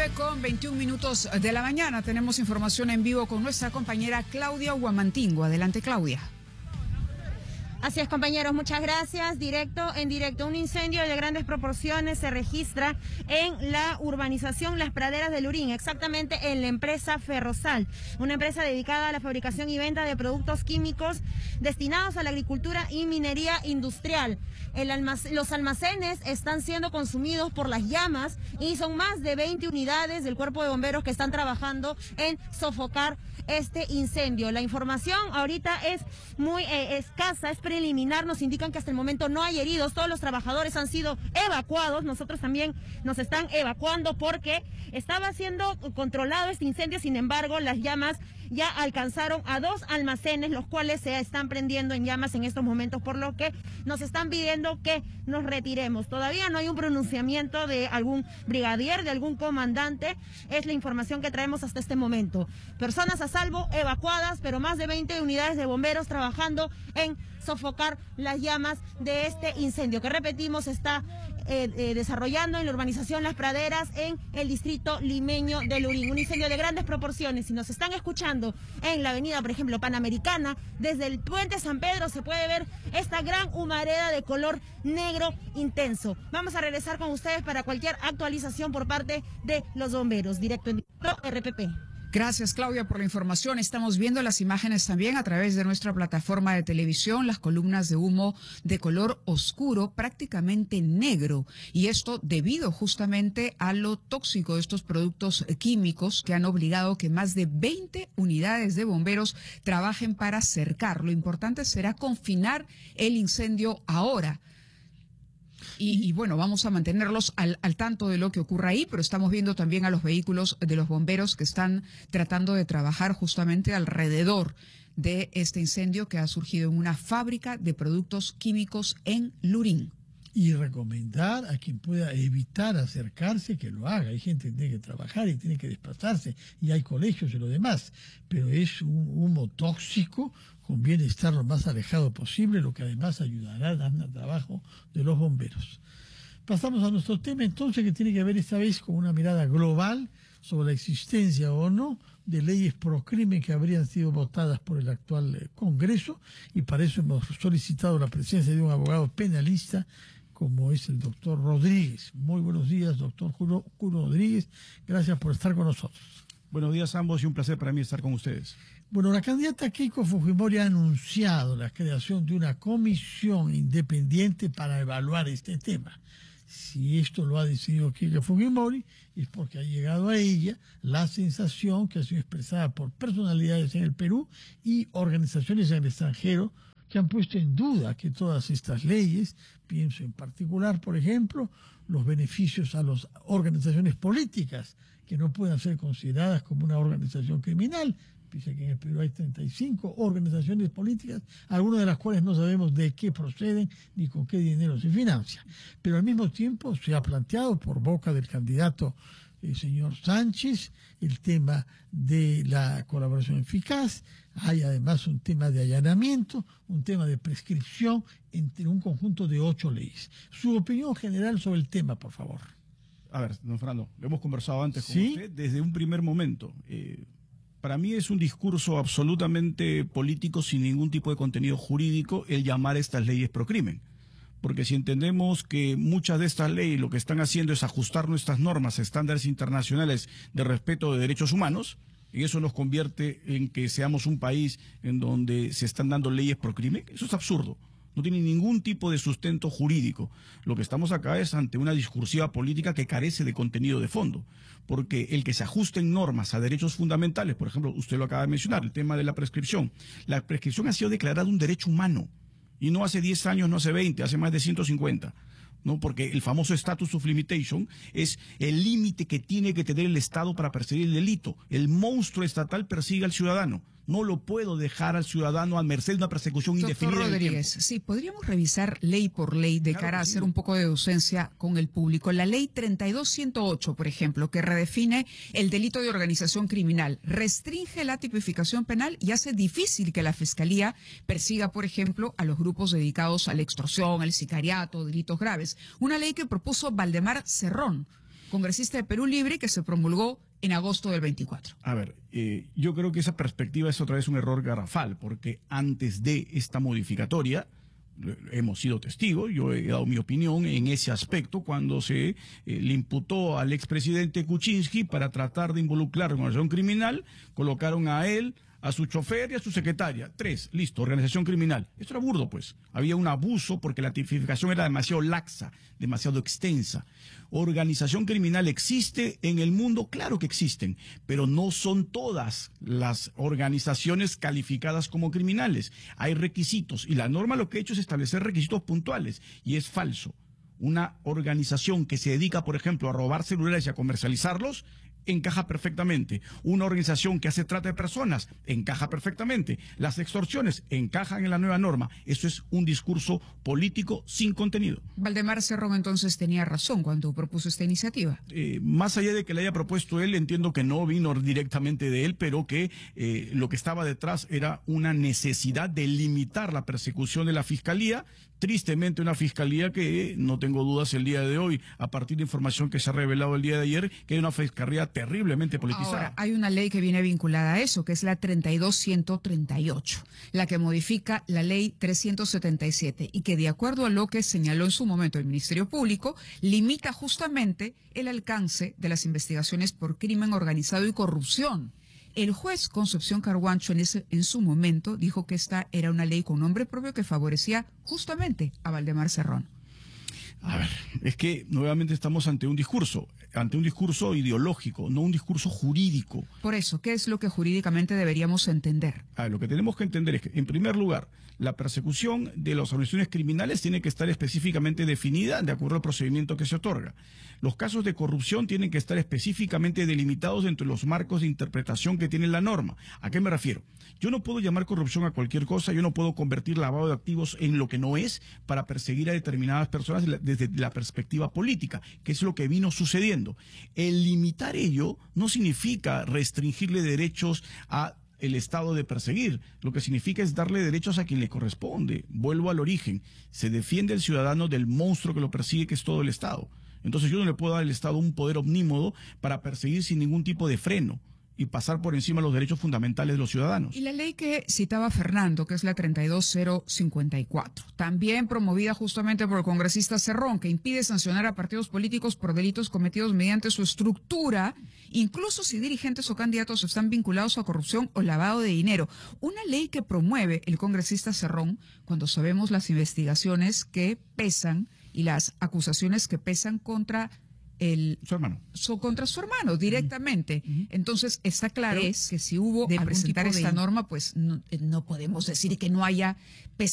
9:21 de la mañana. Tenemos información en vivo con nuestra compañera Claudia Huamantingo. Adelante, Claudia. Así es, compañeros, muchas gracias. En directo, un incendio de grandes proporciones se registra en la urbanización Las Praderas de Lurín, exactamente en la empresa Ferrosal, una empresa dedicada a la fabricación y venta de productos químicos destinados a la agricultura y minería industrial. Los almacenes están siendo consumidos por las llamas y son más de 20 unidades del Cuerpo de Bomberos que están trabajando en sofocar este incendio. La información ahorita es muy escasa, es preliminar. Nos indican que hasta el momento no hay heridos, todos los trabajadores han sido evacuados. Nosotros también nos están evacuando porque estaba siendo controlado este incendio. Sin embargo, las llamas ya alcanzaron a 2 almacenes, los cuales se están prendiendo en llamas en estos momentos, por lo que nos están pidiendo que nos retiremos. Todavía no hay un pronunciamiento de algún brigadier, de algún comandante. Es la información que traemos hasta este momento. Personas a salvo, evacuadas, pero más de 20 unidades de bomberos trabajando en sofocar las llamas de este incendio, que repetimos, está desarrollando en la urbanización Las Praderas, en el distrito limeño de Lurín. Un incendio de grandes proporciones. Si nos están escuchando en la avenida, por ejemplo, Panamericana, desde el puente San Pedro se puede ver esta gran humareda de color negro intenso. Vamos a regresar con ustedes para cualquier actualización por parte de los bomberos. Directo en directo, RPP. Gracias, Claudia, por la información. Estamos viendo las imágenes también a través de nuestra plataforma de televisión, las columnas de humo de color oscuro, prácticamente negro. Y esto debido justamente a lo tóxico de estos productos químicos que han obligado que más de 20 unidades de bomberos trabajen para cercar. Lo importante será confinar el incendio ahora. Y bueno, vamos a mantenerlos al tanto de lo que ocurra ahí, pero estamos viendo también a los vehículos de los bomberos que están tratando de trabajar justamente alrededor de este incendio que ha surgido en una fábrica de productos químicos en Lurín. Y recomendar a quien pueda evitar acercarse que lo haga. Hay gente que tiene que trabajar y tiene que desplazarse, y hay colegios y lo demás, pero es un humo tóxico. Conviene estar lo más alejado posible, lo que además ayudará al trabajo de los bomberos. Pasamos a nuestro tema entonces, que tiene que ver esta vez con una mirada global sobre la existencia o no de leyes pro crimen que habrían sido votadas por el actual Congreso, y para eso hemos solicitado la presencia de un abogado penalista como es el doctor Rodríguez. Muy buenos días, doctor Julio Rodríguez. Gracias por estar con nosotros. Buenos días a ambos y un placer para mí estar con ustedes. Bueno, la candidata Keiko Fujimori ha anunciado la creación de una comisión independiente para evaluar este tema. Si esto lo ha decidido Keiko Fujimori, es porque ha llegado a ella la sensación que ha sido expresada por personalidades en el Perú y organizaciones en el extranjero que han puesto en duda que todas estas leyes, pienso en particular, por ejemplo, los beneficios a las organizaciones políticas, que no puedan ser consideradas como una organización criminal. Dice que en el Perú hay 35 organizaciones políticas, algunas de las cuales no sabemos de qué proceden ni con qué dinero se financian. Pero al mismo tiempo se ha planteado por boca del candidato señor Sánchez el tema de la colaboración eficaz. Hay además un tema de allanamiento, un tema de prescripción entre un conjunto de 8 leyes. Su opinión general sobre el tema, por favor. A ver, don Fernando, lo hemos conversado antes con ¿Sí? usted desde un primer momento. Para mí es un discurso absolutamente político sin ningún tipo de contenido jurídico el llamar a estas leyes pro crimen. Porque si entendemos que muchas de estas leyes lo que están haciendo es ajustar nuestras normas a estándares internacionales de respeto de derechos humanos, y eso nos convierte en que seamos un país en donde se están dando leyes pro crimen, eso es absurdo. No tiene ningún tipo de sustento jurídico. Lo que estamos acá es ante una discursiva política que carece de contenido de fondo. Porque el que se ajusten normas a derechos fundamentales, por ejemplo, usted lo acaba de mencionar, el tema de la prescripción. La prescripción ha sido declarada un derecho humano. Y no hace 10 años, no hace 20, hace más de 150. ¿No? Porque el famoso status of limitation es el límite que tiene que tener el Estado para perseguir el delito. El monstruo estatal persigue al ciudadano. No lo puedo dejar al ciudadano a merced de una persecución indefinida. Doctor Rodríguez, sí, podríamos revisar ley por ley de cara a hacer un poco de docencia con el público. La ley 32108, por ejemplo, que redefine el delito de organización criminal, restringe la tipificación penal y hace difícil que la Fiscalía persiga, por ejemplo, a los grupos dedicados a la extorsión, al sicariato, delitos graves. Una ley que propuso Valdemar Cerrón. congresista de Perú Libre, que se promulgó en agosto del 24. A ver, yo creo que esa perspectiva es otra vez un error garrafal, porque antes de esta modificatoria, hemos sido testigos, yo he dado mi opinión en ese aspecto cuando se le imputó al expresidente Kuczynski para tratar de involucrar en organización criminal, colocaron a él, a su chofer y a su secretaria. 3, listo, organización criminal. Esto era burdo, pues. Había un abuso porque la tipificación era demasiado laxa, demasiado extensa. Organización criminal existe en el mundo, claro que existen, pero no son todas las organizaciones calificadas como criminales. Hay requisitos y la norma lo que ha hecho es establecer requisitos puntuales y es falso. Una organización que se dedica, por ejemplo, a robar celulares y a comercializarlos, encaja perfectamente. Una organización que hace trata de personas, encaja perfectamente. Las extorsiones encajan en la nueva norma. Eso es un discurso político sin contenido. Valdemar Cerrón entonces tenía razón cuando propuso esta iniciativa. Más allá de que la haya propuesto él, entiendo que no vino directamente de él, pero que lo que estaba detrás era una necesidad de limitar la persecución de la Fiscalía. Tristemente una Fiscalía que, no tengo dudas el día de hoy, a partir de información que se ha revelado el día de ayer, que es una Fiscalía terriblemente politizada. Ahora, hay una ley que viene vinculada a eso, que es la 32138, la que modifica la ley 377 y que, de acuerdo a lo que señaló en su momento el Ministerio Público, limita justamente el alcance de las investigaciones por crimen organizado y corrupción. El juez Concepción Carguancho en su momento dijo que esta era una ley con nombre propio que favorecía justamente a Valdemar Cerrón. A ver, es que nuevamente estamos ante un discurso ideológico, no un discurso jurídico. Por eso, ¿qué es lo que jurídicamente deberíamos entender? Lo que tenemos que entender es que, en primer lugar, la persecución de las organizaciones criminales tiene que estar específicamente definida de acuerdo al procedimiento que se otorga. Los casos de corrupción tienen que estar específicamente delimitados entre los marcos de interpretación que tiene la norma. ¿A qué me refiero? Yo no puedo llamar corrupción a cualquier cosa, yo no puedo convertir lavado de activos en lo que no es para perseguir a determinadas personas desde la perspectiva política, que es lo que vino sucediendo. El limitar ello no significa restringirle derechos a el Estado de perseguir, lo que significa es darle derechos a quien le corresponde. Vuelvo al origen, se defiende al ciudadano del monstruo que lo persigue, que es todo el Estado. Entonces yo no le puedo dar al Estado un poder omnímodo para perseguir sin ningún tipo de freno y pasar por encima de los derechos fundamentales de los ciudadanos. Y la ley que citaba Fernando, que es la 32054, también promovida justamente por el congresista Cerrón, que impide sancionar a partidos políticos por delitos cometidos mediante su estructura, incluso si dirigentes o candidatos están vinculados a corrupción o lavado de dinero. Una ley que promueve el congresista Cerrón cuando sabemos las investigaciones que pesan y las acusaciones que pesan contra contra su hermano directamente. Entonces está claro que si hubo de presentar esta norma, pues no podemos decir que no haya